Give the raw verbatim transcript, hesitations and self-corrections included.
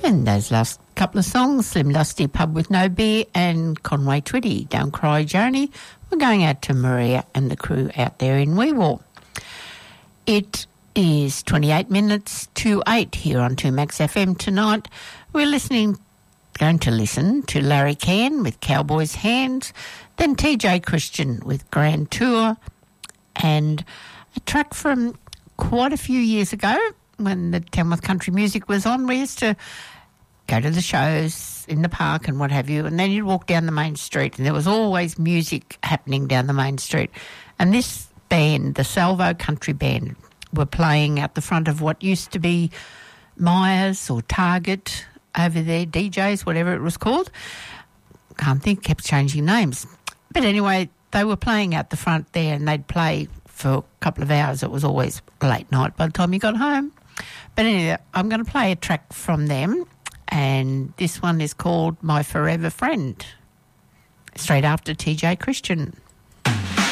And those last couple of songs, Slim Dusty, Pub with No Beer, and Conway Twitty, Don't Cry Joni, we're going out to Maria and the crew out there in Weewar. It is twenty-eight minutes to eight here on two Max F M tonight. We're listening, going to listen to Larry Cairn with Cowboy's Hands, then T J Christian with Grand Tour, and a track from quite a few years ago when the Tamworth Country Music was on. We used to go to the shows in the park and what have you, and then you'd walk down the main street and there was always music happening down the main street. And this band, the Salvo Country Band, were playing out the front of what used to be Myers or Target over there, D Js, whatever it was called. Can't think, kept changing names. But anyway, they were playing out the front there and they'd play for a couple of hours. It was always late night by the time you got home. But anyway, I'm going to play a track from them, and this one is called My Forever Friend, straight after T J Christian.